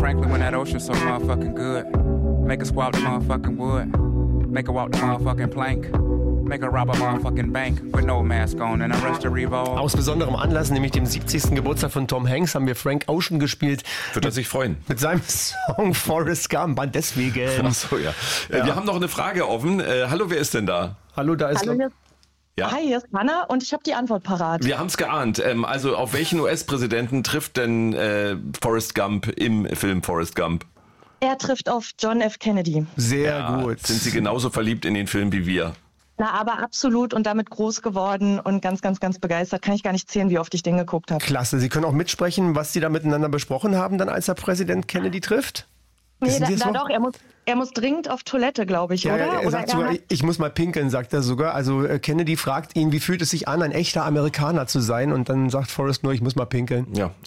Franklin when that ocean's so motherfucking good. Make her squat the motherfucking wood. Make her walk the motherfucking plank. Make her rob a motherfucking bank with no mask on and arrest a revolver. Aus besonderem Anlass, nämlich dem 70. Geburtstag von Tom Hanks, haben wir Frank Ocean gespielt. Wird er sich freuen. Mit seinem Song Forrest Gump. Deswegen. Ach so, ja. Wir haben noch eine Frage offen. Hallo, wer ist denn da? Hallo, da ist... Hallo, Ja? Hi, hier ist Hanna und ich habe die Antwort parat. Wir haben es geahnt. Also auf welchen US-Präsidenten trifft denn Forrest Gump im Film Forrest Gump? Er trifft auf John F. Kennedy. Sehr gut. Sind Sie genauso verliebt in den Film wie wir? Na, aber absolut und damit groß geworden und ganz, ganz, ganz begeistert. Kann ich gar nicht zählen, wie oft ich den geguckt habe. Klasse. Sie können auch mitsprechen, was Sie da miteinander besprochen haben, dann als er Präsident Kennedy trifft? Nee, Wissen Sie es noch? doch, er muss dringend auf Toilette, glaube ich, Ja, oder? er Oder sagt sogar, ich muss mal pinkeln, sagt er sogar. Also Kennedy fragt ihn, wie fühlt es sich an, ein echter Amerikaner zu sein? Und dann sagt Forrest nur, ich muss mal pinkeln. Ja,